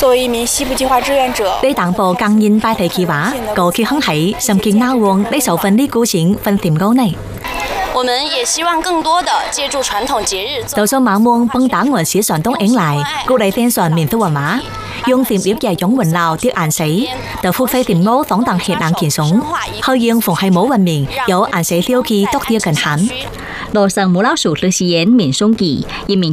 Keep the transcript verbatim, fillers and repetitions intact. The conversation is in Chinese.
作為一名西部計劃志願者， 你當部更現大體計劃，過去肯喺甚至歐王呢受份呢股錢分點高呢？ 我們也希望更多的借助傳統節日， 就算馬王幫打原始傳統迎來，鼓勵天上民族文化，用點葉嘅種文鬧啲顏死，就付費點歐當當血冷乾sống，後用逢係冇文明，有顏死雕記多啲近痕。 羅生母老鼠歷史演民眾記，一名